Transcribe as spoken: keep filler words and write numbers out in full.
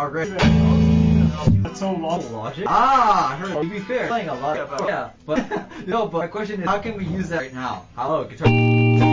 are great. That's so long. Logic? Ah, I heard. To be fair, playing a lot. Yeah, but, yeah, but no. But my question is, how can we use that right now? Hello, guitar.